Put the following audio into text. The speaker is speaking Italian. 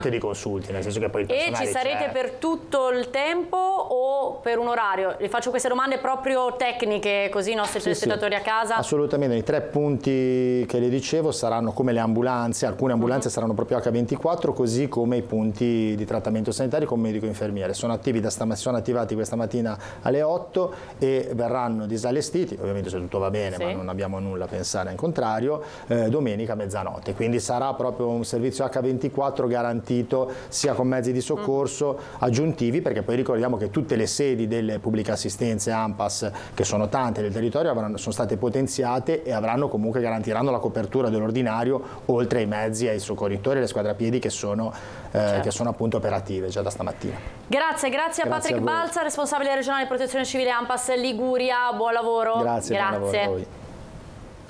di consulti, nel senso che poi il personale ci sarete per tutto il tempo o per un orario? Le faccio queste domande proprio tecniche, così i nostri telespettatori a casa. Assolutamente, i 3 punti che le dicevo saranno come le ambulanze, alcune ambulanze saranno proprio H24, così come i punti di trattamento sanitario con medico infermiere. Sono attivati questa mattina alle 8 e verranno disallestiti, ovviamente se tutto va bene, ma non abbiamo nulla a pensare al contrario, domenica a mezzanotte. Quindi sarà proprio un servizio H24 garantito sia con mezzi di soccorso aggiuntivi, perché poi ricordiamo che tutte le sedi delle pubbliche assistenze ANPAS, che sono tante del territorio, sono state potenziate e garantiranno la copertura dell'ordinario, oltre ai mezzi, ai soccorritori e alle squadre a piedi che sono appunto operative già da stamattina. Grazie a Patrick Balza, responsabile regionale di protezione civile ANPAS Liguria, buon lavoro. Grazie. Buon lavoro a voi.